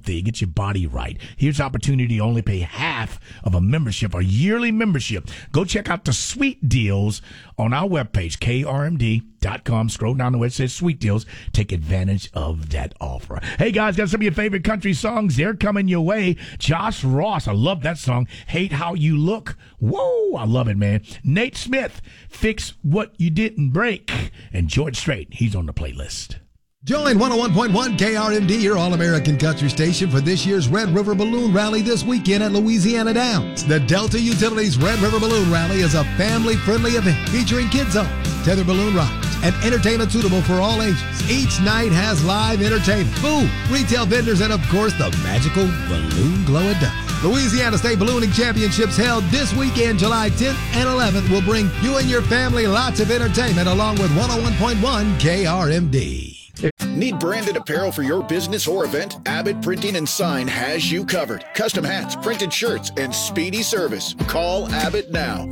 healthy, get your body right. Here's an opportunity to only pay half of a membership, a yearly membership. Go check out the sweet deals on our webpage, krmd.com. Scroll down to where it says sweet deals. Take advantage of that offer. Hey, guys, got some of your favorite country songs. They're coming your way. Josh Ross, I love that song. Hate How You Look. Whoa, I love it, man. Nate Smith, Fix What You Didn't Break. And George Strait, he's on the playlist. Join 101.1 KRMD, your all-American country station, for this year's Red River Balloon Rally this weekend at Louisiana Downs. The Delta Utilities Red River Balloon Rally is a family-friendly event featuring kids zone, tethered balloon rides, and entertainment suitable for all ages. Each night has live entertainment, food, retail vendors, and of course the magical balloon glow-a-duck. Louisiana State Ballooning Championships held this weekend, July 10th and 11th, will bring you and your family lots of entertainment along with 101.1 KRMD. Need branded apparel for your business or event? Abbott Printing and Sign has you covered. Custom hats, printed shirts, and speedy service. Call Abbott now,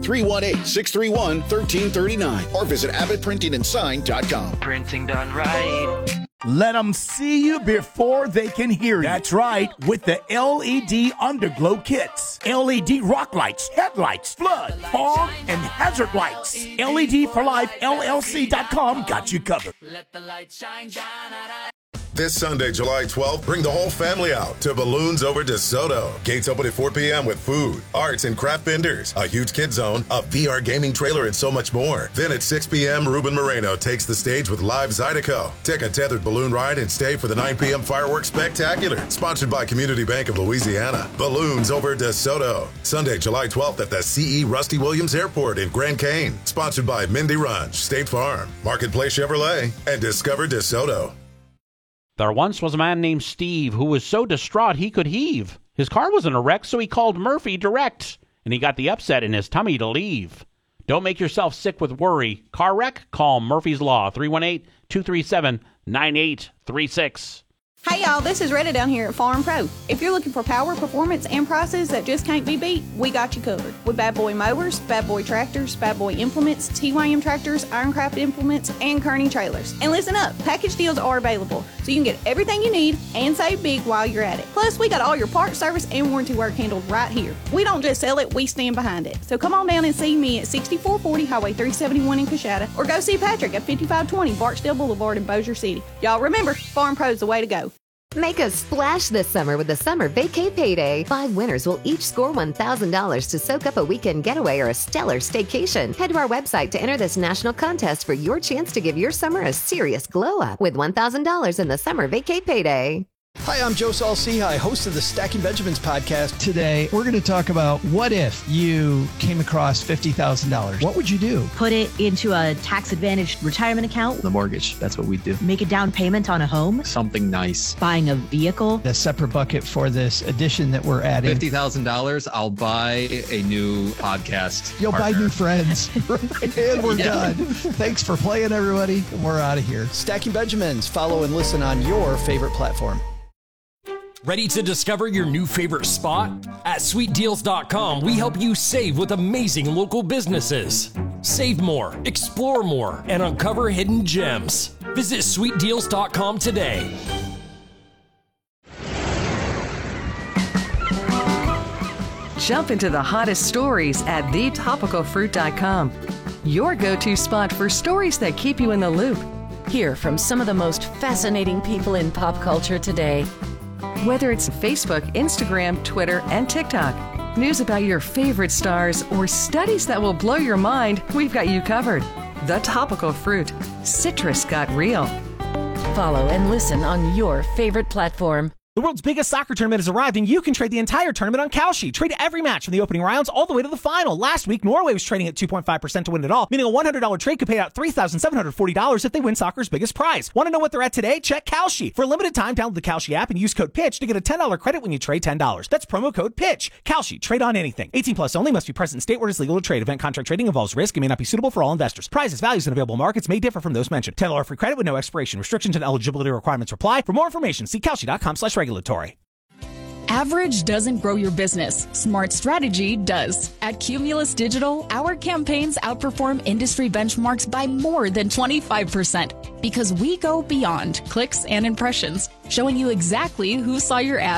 318-631-1339, or visit abbottprintingandsign.com. Printing done right. Let them see you before they can hear you. That's right, with the LED Underglow kits. LED rock lights, headlights, flood, fog, and hazard lights. LED for Life, LLC.com got you covered. Let the light shine, shine. This Sunday, July 12th, bring the whole family out to Balloons Over DeSoto. Gates open at 4 p.m. with food, arts, and craft vendors, a huge kid zone, a VR gaming trailer, and so much more. Then at 6 p.m., Ruben Moreno takes the stage with live Zydeco. Take a tethered balloon ride and stay for the 9 p.m. fireworks spectacular. Sponsored by Community Bank of Louisiana. Balloons Over DeSoto. Sunday, July 12th at the CE Rusty Williams Airport in Grand Cane. Sponsored by Mindy Runge, State Farm, Marketplace Chevrolet, and Discover DeSoto. There once was a man named Steve who was so distraught he could heave. His car was in a wreck, so he called Murphy Direct, and he got the upset in his tummy to leave. Don't make yourself sick with worry. Car wreck? Call Murphy's Law, 318-237-9836. Hey y'all, this is Retta down here at Farm Pro. If you're looking for power, performance, and prices that just can't be beat, we got you covered. With Bad Boy mowers, Bad Boy tractors, Bad Boy implements, TYM tractors, Ironcraft implements, and Kearney trailers. And listen up, package deals are available, so you can get everything you need and save big while you're at it. Plus, we got all your parts, service, and warranty work handled right here. We don't just sell it, we stand behind it. So come on down and see me at 6440 Highway 371 in Coshada, or go see Patrick at 5520 Barksdale Boulevard in Bossier City. Y'all remember, Farm Pro's the way to go. Make a splash this summer with the Summer Vacay Payday. 5 winners will each score $1,000 to soak up a weekend getaway or a stellar staycation. Head to our website to enter this national contest for your chance to give your summer a serious glow up with $1,000 in the Summer Vacay Payday. Hi, I'm Joe Saul-Sehy, host of the Stacking Benjamins podcast. Today, we're going to talk about what if you came across $50,000? What would you do? Put it into a tax-advantaged retirement account. The mortgage, that's what we do. Make a down payment on a home. Something nice. Buying a vehicle. A separate bucket for this addition that we're adding. $50,000, I'll buy a new podcast You'll partner. buy new friends. And we're done. Thanks for playing, everybody. We're out of here. Stacking Benjamins. Follow and listen on your favorite platform. Ready to discover your new favorite spot? At sweetdeals.com, we help you save with amazing local businesses. Save more, explore more, and uncover hidden gems. Visit sweetdeals.com today. Jump into the hottest stories at thetopicalfruit.com. Your go-to spot for stories that keep you in the loop. Hear from some of the most fascinating people in pop culture today. Whether it's Facebook, Instagram, Twitter, and TikTok, news about your favorite stars, or studies that will blow your mind, we've got you covered. The Topical Fruit. Citrus got real. Follow and listen on your favorite platform. The world's biggest soccer tournament has arrived, and you can trade the entire tournament on Kalshi. Trade every match from the opening rounds all the way to the final. Last week, Norway was trading at 2.5% to win it all, meaning a $100 trade could pay out $3,740 if they win soccer's biggest prize. Want to know what they're at today? Check Kalshi. For a limited time, download the Kalshi app and use code PITCH to get a $10 credit when you trade $10. That's promo code PITCH. Kalshi. Trade on anything. 18 plus only. Must be present in state where it is legal to trade. Event contract trading involves risk and may not be suitable for all investors. Prizes, values, and available markets may differ from those mentioned. $10 free credit with no expiration. Restrictions and eligibility requirements apply. For more information, see Kalshi.com/regulatory. Average doesn't grow your business. Smart strategy does. At Cumulus Digital, our campaigns outperform industry benchmarks by more than 25% because we go beyond clicks and impressions, showing you exactly who saw your ad